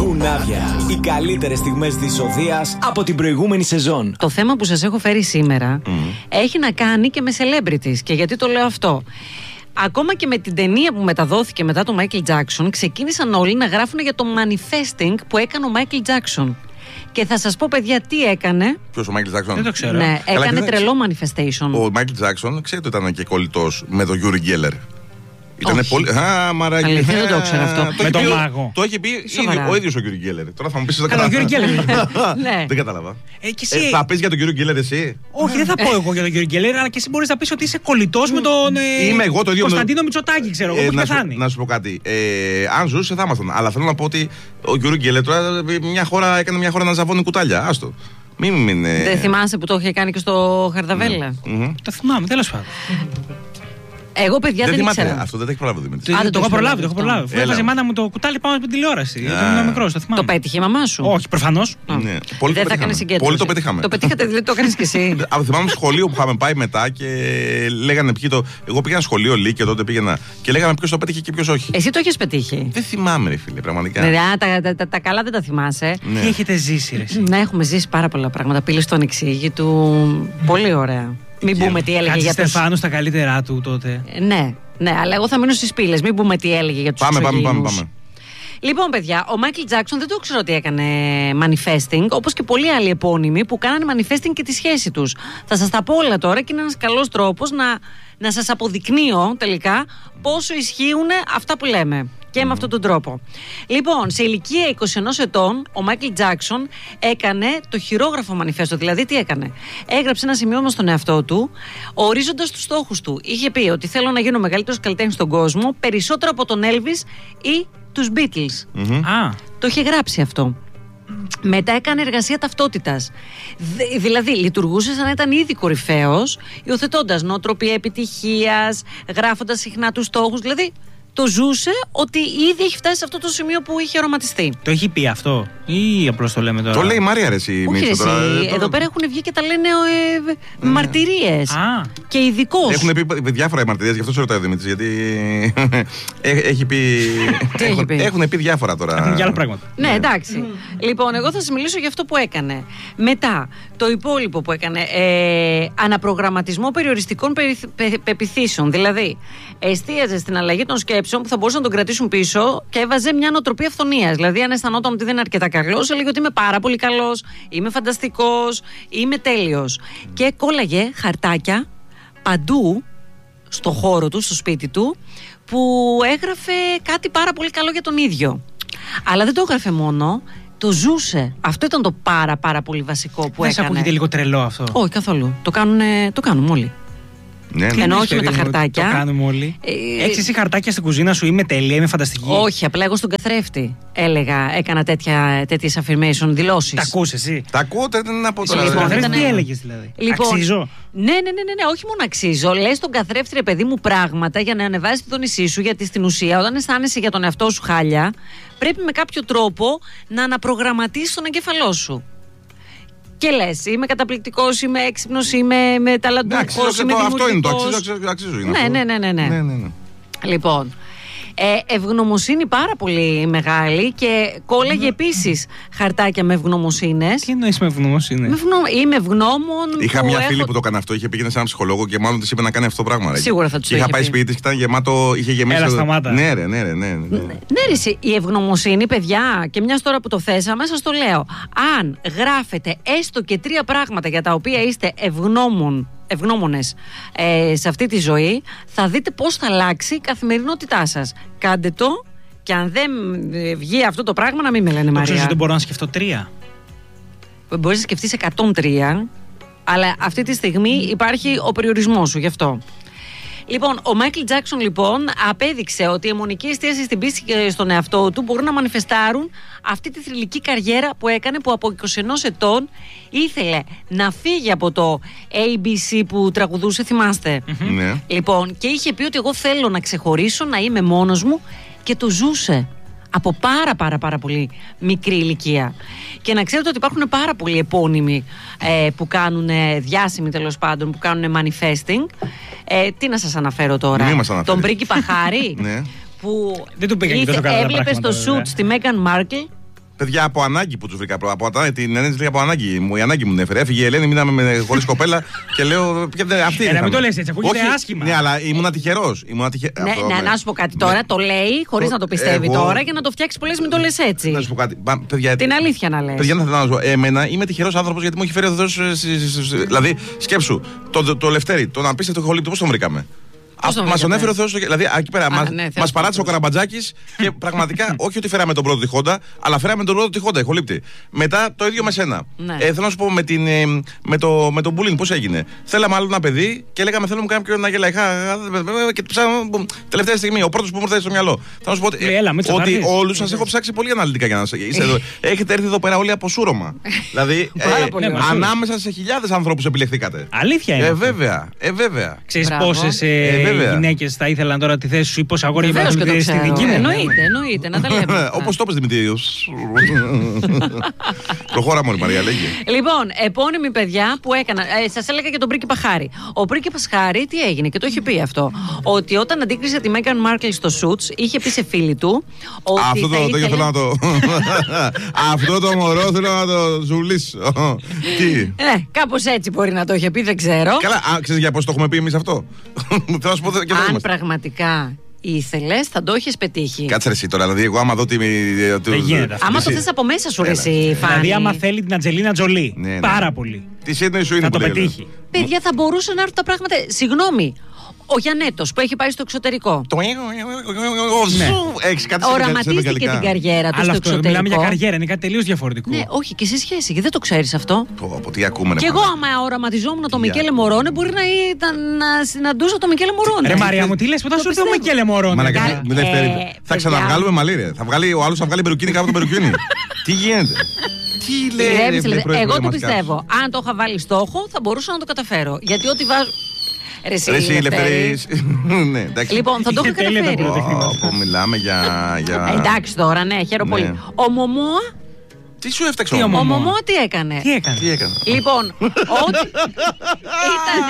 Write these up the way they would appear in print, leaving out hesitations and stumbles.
Κουνάβια. Οι καλύτερες στιγμές της οδείας από την προηγούμενη σεζόν. Το θέμα που σας έχω φέρει σήμερα έχει να κάνει και με celebrities. Και γιατί το λέω αυτό? Ακόμα και με την ταινία που μεταδόθηκε μετά το Michael Jackson, ξεκίνησαν όλοι να γράφουν για το manifesting που έκανε ο Michael Jackson. Και θα σας πω, παιδιά, τι έκανε. Ποιος, ο Michael Jackson? Δεν το ξέρω. Ναι, έκανε τρελό manifestation. Ο Michael Jackson, ξέρετε, ήταν και κολλητός με τον Yuri Geller. Ήτανε πολύ. Μαράκι. Αλήθεια, δεν το ξέρω αυτό. Με τον μάγο. Το έχει πει ο ίδιος ο Yuri Geller. Τώρα θα μου πεις. Καλά, ο Yuri Geller. Δεν κατάλαβα. Θα πεις για τον Yuri Geller εσύ? Όχι, δεν θα πω εγώ για τον Yuri Geller, αλλά και εσύ μπορείς να πεις ότι είσαι κολλητός με τον Κωνσταντίνο Μητσοτάκη, ξέρω εγώ, που έχει πεθάνει. Να σου πω κάτι. Αν ζούσε θα ήμασταν. Αλλά θέλω να πω ότι ο Yuri Geller τώρα έκανε μια χώρα να ζαβώνει κουτάλια. Άστο. Δεν θυμάσαι που το είχε κάνει και στο Χαρδαβέλα? Το θυμάμαι, τέλος πάντων. Εγώ, παιδιά, δεν ήξερα. Αυτό δεν το έχει προλάβει, Δημήτρη. Το έχω προλάβει. Αφού έβαζε η μάνα μου το κουτάλι πάνω από την τηλεόραση. Όταν ήμουν μικρός, το θυμάμαι. Το πέτυχε η μαμά σου? Όχι, προφανώς. Δεν θα έκανε συγκέντρωση. Πολύ το πετύχαμε. Το πετύχατε, δηλαδή το έκανες κι εσύ. Θυμάμαι σχολείο που είχαμε πάει μετά και λέγανε ποιοι το. Εγώ πήγαινα σχολείο Λύκειο, τότε πήγαινα και λέγανε ποιος το πέτυχε και ποιος όχι. Εσύ το έχεις πετύχει? Δεν θυμάμαι, ρε φίλε, πραγματικά. Τα καλά δεν τα θυμάσαι. Τι έχετε ζήσει, ρε? Να έχουμε ζήσει πάρα πολλά πράγματα. Πύλη στον Εξήγητου. Πολύ ωραία. Μην πούμε τι έλεγε για τους Στεφάνου στα καλύτερά του τότε. Ναι, αλλά εγώ θα μείνω στις πύλες. Μην πούμε τι έλεγε για τους εξωγήινους. Πάμε. Λοιπόν, παιδιά, ο Μάικλ Τζάκσον δεν το ξέρω ότι έκανε manifesting, όπως και πολλοί άλλοι επώνυμοι που κάνανε manifesting και τη σχέση τους. Θα σας τα πω όλα τώρα και είναι ένας καλός τρόπος να σας αποδεικνύω τελικά πόσο ισχύουν αυτά που λέμε. Και με αυτόν τον τρόπο. Λοιπόν, σε ηλικία 21 ετών, ο Μάικλ Τζάκσον έκανε το χειρόγραφο μανιφέστο. Δηλαδή, τι έκανε? Έγραψε ένα σημείωμα στον εαυτό του, ορίζοντας τους στόχους του. Είχε πει ότι θέλω να γίνω ο μεγαλύτερος καλλιτέχνης στον κόσμο, περισσότερο από τον Elvis ή τους Beatles. Το είχε γράψει αυτό. Μετά έκανε εργασία ταυτότητας. Δηλαδή, λειτουργούσε σαν να ήταν ήδη κορυφαίος, υιοθετώντας νοοτροπία επιτυχίας, γράφοντας συχνά τους στόχους. Δηλαδή, το ζούσε ότι ήδη έχει φτάσει σε αυτό το σημείο που είχε οραματιστεί. Το έχει πει αυτό ή απλώς το λέμε τώρα? Το λέει η Μαρία, ρε εσύ. Όχι, εδώ πέρα έχουν βγει και τα λένε μαρτυρίες. Και ειδικώς. Έχουν πει διάφορα μαρτυρίες, γι' αυτό σε ρωτάει ο Δημήτρης. Γιατί έχει πει. Έχουν πει διάφορα τώρα. Έχουν και άλλα πράγματα. Ναι, εντάξει. Λοιπόν, εγώ θα σας μιλήσω για αυτό που έκανε. Μετά, το υπόλοιπο που έκανε. Αναπρογραμματισμό περιοριστικών πεποιθήσεων. Δηλαδή, εστίαζε στην αλλαγή των σκέψεων που θα μπορούσαν να τον κρατήσουν πίσω και έβαζε μια νοοτροπία αυθονίας. Δηλαδή, αν αισθανόταν ότι δεν είναι αρκετά καλός, έλεγε ότι είμαι πάρα πολύ καλός, είμαι φανταστικός, είμαι τέλειος. Και κόλλαγε χαρτάκια παντού στο χώρο του, στο σπίτι του, που έγραφε κάτι πάρα πολύ καλό για τον ίδιο. Αλλά δεν το έγραφε μόνο, το ζούσε. Αυτό ήταν το πάρα πολύ βασικό που έκανε. Δεν σε ακούγεται λίγο τρελό αυτό? Όχι, καθόλου. Το κάνουμε όλοι. Ναι. Ενώ όχι με τα χαρτάκια. Το κάνουμε όλοι. Έχεις εσύ χαρτάκια στην κουζίνα σου? Είμαι τέλεια, είμαι φανταστική? Όχι, απλά εγώ στον καθρέφτη έκανα τέτοιες affirmation δηλώσεις. Τα ακούς εσύ? Τα ακούω, δεν να πω τώρα. Στον καθρέφτη τι έλεγες δηλαδή? Αξίζω? Ναι, όχι μόνο αξίζω. Λες στον καθρέφτη, ρε παιδί μου, πράγματα για να ανεβάσεις τη δόνησή σου, γιατί στην ουσία όταν αισθάνεσαι για τον εαυτό σου χάλια, πρέπει με κάποιο τρόπο να αναπρογραμματίσεις τον εγκέφαλό σου. Και λες, είμαι καταπληκτικός, είμαι έξυπνος, είμαι ταλαντούχος, είμαι δημιουργικός. Αυτό είναι το αξίζω. Ναι. Λοιπόν, ευγνωμοσύνη πάρα πολύ μεγάλη και κόλλαγε επίσης χαρτάκια με ευγνωμοσύνες. Τι εννοείς με ευγνωμοσύνες? Είμαι ευγνώμων. Είχα μια φίλη που το έκανε αυτό, πήγαινε σε έναν ψυχολόγο και μάλλον της είπε να κάνει αυτό το πράγμα. Σίγουρα θα τους το είχε πει. Είχα πάει σπίτι της και ήταν γεμάτο, είχε γεμίσει. Έλα, σταμάτα. Ναι, η ευγνωμοσύνη, παιδιά, και μιας τώρα που το θέσαμε, σας το λέω. Αν γράφετε έστω και 3 πράγματα για τα οποία είστε ευγνώμονες σε αυτή τη ζωή, θα δείτε πώς θα αλλάξει η καθημερινότητά σας. Κάντε το, και αν δεν βγει αυτό το πράγμα, να μην με λένε Μαρία. Ξέρεις ότι μπορώ να σκεφτώ 3. Μπορείς να σκεφτείς 103, αλλά αυτή τη στιγμή υπάρχει ο περιορισμός σου γι' αυτό. Λοιπόν, ο Μάικλ Τζάκσον λοιπόν απέδειξε ότι η αιμονική εστίαση στην πίστη και στον εαυτό του μπορούν να μανιφεστάρουν αυτή τη θρυλική καριέρα που έκανε, που από 21 ετών ήθελε να φύγει από το ABC που τραγουδούσε, θυμάστε? Ναι. Λοιπόν, και είχε πει ότι εγώ θέλω να ξεχωρίσω, να είμαι μόνος μου, και το ζούσε από πάρα πολύ μικρή ηλικία. Και να ξέρετε ότι υπάρχουν πάρα πολλοί επώνυμοι που κάνουν, διάσημοι τέλος πάντων, που κάνουν manifesting. Τι να σας αναφέρω τώρα? Τον πρίγκιπα Χάρη, ναι, που δεν του έβλεπε στο shoot στη Μέγαν Μάρκλ Παιδιά, από ανάγκη που του βρήκα. Την Ελένη λέει από ανάγκη. Η ανάγκη μου έφερε. Έφυγε η Ελένη, μείναμε χωρίς κοπέλα και λέω. Αυτή να μην το λες έτσι, αφού γίνεται άσχημα. Ναι, αλλά ήμουν τυχερός. Ναι, να σου πω κάτι τώρα. Το λέει χωρίς να το πιστεύει τώρα για να το φτιάξει πολλές, μην το λες έτσι. Να σου πω κάτι. Την αλήθεια να λες. Παιδιά, να σου πω. Εμένα είμαι τυχερός άνθρωπος γιατί μου έχει φέρει ο Θεός. Δηλαδή, σκέψου, το Λευτέρη, τον απίστευτο Χολίπτο, πώς τον βρήκαμε. Μας τον έφερε ο Θεός. Δηλαδή, εκεί πέρα μας παράτησε ο Καραμπατζάκης και πραγματικά όχι ότι φέραμε τον πρώτο τη Χόντα, αλλά φέραμε τον πρώτο τη Χόντα, Χολίπτη. Μετά το ίδιο με σένα. Θέλω να σου πω με τον Μπούλινγκ πώς έγινε. Θέλαμε άλλο ένα παιδί και λέγαμε θέλουμε να κάνουμε και ένα γελαϊχά. Και ψάχναμε τελευταία στιγμή, ο πρώτος που μου ήρθε στο μυαλό. Θα σου πω ότι όλους σας έχω ψάξει πολύ αναλυτικά για να είστε εδώ. Έχετε έρθει εδώ πέρα όλοι από σούρωμα. Δηλαδή, ανάμεσα σε χιλιάδες ανθρώπους επιλεχθήκατε. Αλήθεια είναι. Βέβαια. Ξέρεις πόσες γυναίκες θα ήθελαν τώρα τη θέση σου ή πόσα αγόρια υπάρχουν στη δική μου. Εννοείται, να τα λέμε. Όπως το είπες Δημητρίου. Προχώρα μόλι Μαρία, λέγε. Λοιπόν, επώνυμοι παιδιά που έκαναν. Σας έλεγα και τον πρίγκιπα Χάρη. Ο πρίγκιπας Χάρη τι έγινε και το έχει πει αυτό. Ότι όταν αντίκρισε τη Μέγαν Μάρκελ στο Suits, είχε πει σε φίλη του. Αυτό το θέλω να το. Αυτό το μωρό θέλω να το ζουλήσω. Τι. Κάπως έτσι μπορεί να το είχε πει, δεν ξέρω. Καλά, ξέρεις για πώς το έχουμε πει εμείς αυτό. Αν πραγματικά ήθελες, θα το έχεις πετύχει. Κάτσε εσύ τώρα, δηλαδή εγώ άμα δω τι. Άμα το θες από μέσα σου, εσύ, Φάνη. Δηλαδή, άμα θέλει την Αντζελίνα Τζολί. Πάρα πολύ. Τι Σίδνεϊ σου είναι θα το πετύχει. Παιδιά, θα μπορούσαν να έρθουν τα πράγματα. Συγγνώμη. Ο Γιαννέτος που έχει πάει στο εξωτερικό. Οραματίστηκε την καριέρα του στο εξωτερικό. Μιλάμε για καριέρα, είναι κάτι τελείως διαφορετικό. Ναι, όχι, και σε σχέση, γιατί δεν το ξέρεις αυτό. Τι ακούμε. Και εγώ, άμα οραματιζόμουν το Μικέλε Μορόνε, μπορεί να συναντούσα το Μικέλε Μορόνε. Ρε Μαρία μου, τι λες, μετά σου ήρθε ο Μικέλε Μορόνε. Θα ξαναβγάλουμε μαλλί, ο άλλος θα βγάλει περουκίνη κάτω από τον περουκίνη. Τι γίνεται. Τι λέει, εγώ το πιστεύω. Αν το είχα βάλει στόχο, θα μπορούσα να το καταφέρω. Γιατί ό,τι βάζω. Εσύ Λευτέρης. Λοιπόν, θα το είχα καταφέρει. Μιλάμε για. Εντάξει τώρα, ναι, χαίρομαι πολύ. Ο Μωμόα. Τι σου έφταξε ο Μωμόα, τι έκανε. Λοιπόν, ότι ήτανε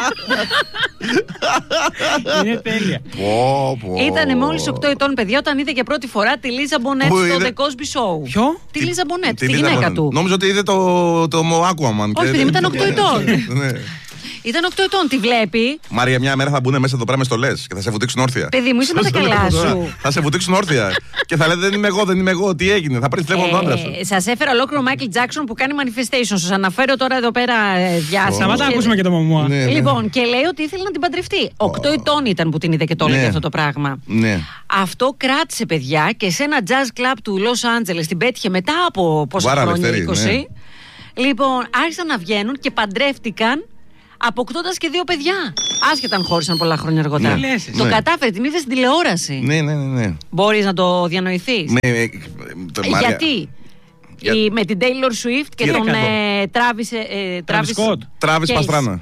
8. Είναι τέλεια. Ήτανε μόλις 8 ετών, παιδιά, όταν είδε για πρώτη φορά τη Λίζα Μπονέτ στο The Cosby Show. Ποιο? Τη Λίζα Μπονέτ, τη γυναίκα του. Νόμιζα ότι είδε το Aquaman. Όχι, παιδί, ήταν 8 ετών. Ήταν 8 ετών, τη βλέπει. Μάρια, μια μέρα θα μπουν μέσα εδώ πέρα με στολές και θα σε βουτήξουν όρθια. Παιδί μου, είσαι με τα καλά σου. Θα σε βουτήξουν όρθια. Και θα λέτε δεν είμαι εγώ, τι έγινε. Θα πάρει τηλέφωνο τον άντρα σου. Σας έφερα ολόκληρο Μάικλ Τζάκσον που κάνει manifestation. Σας αναφέρω τώρα εδώ πέρα διάσημο. Σταματά, ακούσουμε και το Μωμόα. Λοιπόν, και λέει ότι ήθελε να την παντρευτεί. 8 ετών ήταν που την είδε και το έλεγε αυτό το πράγμα. Αυτό κράτησε, παιδιά, και σε ένα jazz club του Los Angeles την πέτυχε μετά από πόσα χρόνια, 20. Λοιπόν, άρχισαν να βγαίνουν και παντρεύτηκαν. Αποκτώντας και 2 παιδιά. Άσχετα αν χώρισαν πολλά χρόνια αργότερα. Το κατάφερε, την είδε στην τηλεόραση. Ναι. Μπορείς να το διανοηθείς. Γιατί με την Taylor Swift και τον Travis Pastrana.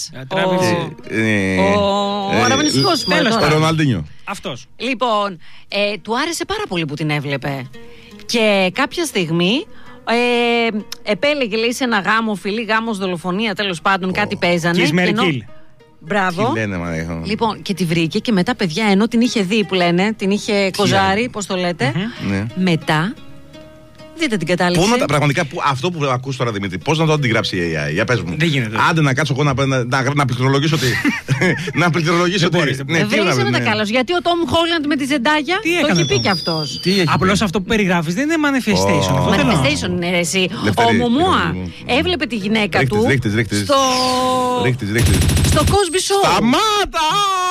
Ο αραβωνιστικός μου. Ο Ρονάλντινιο. Αυτός. Λοιπόν, του άρεσε πάρα πολύ που την έβλεπε. Και κάποια στιγμή επέλεγε, λέει, σε ένα γάμο, φιλή, γάμος, δολοφονία, τέλος πάντων, κάτι παίζανε. Μπράβο. Λοιπόν, και τη βρήκε και μετά, παιδιά, ενώ την είχε δει που λένε, την είχε κοζάρει, πώς το λέτε. Μετά. Δείτε την κατάληξη. Πραγματικά αυτό που ακούς τώρα, Δημήτρη, πώς να το αντιγράψει η AI. Για πες μου. Δεν γίνεται. Άντε να κάτσω εγώ να πληκτρολογήσω τι. Να πληκτρολογήσω τι. Βρήσε με τα καλά. Γιατί ο Τόμ Χόλαντ με τη Ζεντάγια το έχει πει κι αυτός. Απλώς αυτό που περιγράφεις δεν είναι manifestation. Manifestation είναι εσύ. Ο Μωμόα έβλεπε τη γυναίκα του στο Cosby Show. Σταμάτα!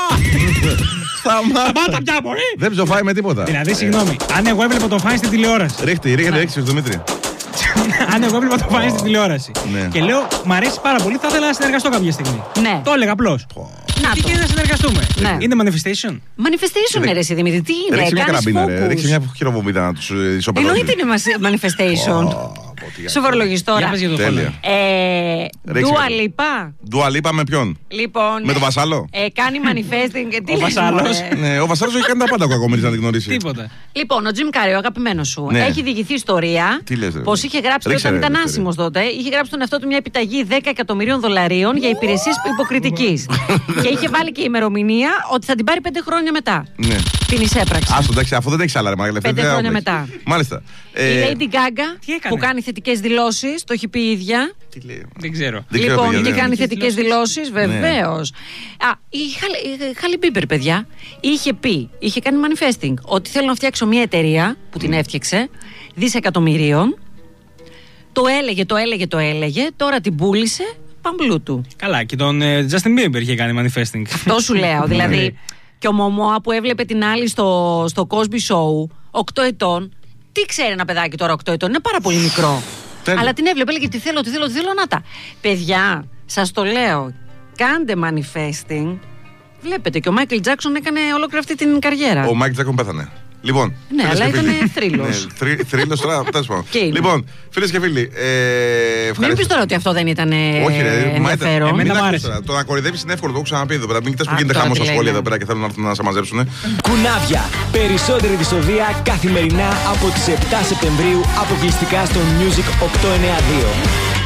Σταμάτα πια, μπορεί! Δεν ψοφάει με τίποτα. Δηλαδή, συγγνώμη, αν εγώ έβλεπα το Φάιν στην τηλεόραση. Ρίχτε, Δημήτρη. Αν εγώ έβλεπα το Φάιν στην τηλεόραση. Και λέω, μ' αρέσει πάρα πολύ, θα ήθελα να συνεργαστώ κάποια στιγμή. Το έλεγα απλώς. Τι γίνεται να συνεργαστούμε. Είναι manifestation. Manifestation, ρε εσύ Δημήτρη, τι είναι. Ρίξε μια καραμπίνα, ρίξε μια χειροβομβίδα να τους ισοπεδώσεις. Εννοείται είναι manifestation. Σου φορολογείς τώρα. Dua Lipa με ποιον? Λοιπόν, με τον Βασάλο. Κάνει manifesting. Ο Βασάλος. Ναι, ο Βασάλος έχει κάνει τα πάντα ακόμα να την γνωρίσει. Τίποτα. Λοιπόν, ο Jim Carrey, ο αγαπημένος σου, έχει διηγηθεί ιστορία πως είχε γράψει όταν ήταν άσημος τότε. Είχε γράψει τον εαυτό του μια επιταγή $10 εκατομμυρίων για υπηρεσίες υποκριτικής. Και είχε βάλει και ημερομηνία ότι θα την πάρει 5 χρόνια μετά. Ναι. Την εισέπραξη. Άστο, εντάξει, αυτό δεν έχει άλλα ρεμά. 5 χρόνια μετά. Μάλιστα. Η Lady Gaga που κάνει θετικές δηλώσεις, το έχει πει η ίδια. Τι λέει. Δεν ξέρω. Λοιπόν, και κάνει θετικές δηλώσεις, βεβαίως. Η Hailey Bieber, παιδιά, είχε κάνει manifesting ότι θέλω να φτιάξω μια εταιρεία που την έφτιαξε δισεκατομμυρίων. Το έλεγε, τώρα την πούλησε παμπλού του. Καλά, και τον Justin Bieber είχε κάνει manifesting. Αυτό σου λέω, δηλαδή. Και ο Μωμόα που έβλεπε την άλλη στο Cosby Show, 8 ετών, τι ξέρει ένα παιδάκι τώρα 8 ετών, είναι πάρα πολύ μικρό. Αλλά την έβλεπε, έλεγε τι θέλω, να τα. Παιδιά, σας το λέω, κάντε manifesting. Βλέπετε και ο Μάικλ Τζάκσον έκανε ολόκληρη αυτή την καριέρα. Ο Μάικλ Τζάκσον πέθανε. Λοιπόν, ναι, αλλά ήταν θρύλος. Θρύλος τώρα, πτάσμα. Λοιπόν, φίλες και φίλοι. Μην πεις τώρα ότι αυτό δεν ήταν ενδιαφέρον. Μην άρεσε. Το να κορυδεύεις είναι εύκολο, το έχω ξαναπεί εδώ πέρα. Μην κοιτάς που γίνεται χάμος στα σχόλια εδώ πέρα και θέλουν να έρθουν να σε μαζέψουν. Κουνάβια. Περισσότερη δυσοδεία καθημερινά από τις 7 Σεπτεμβρίου αποκλειστικά στο Music 892.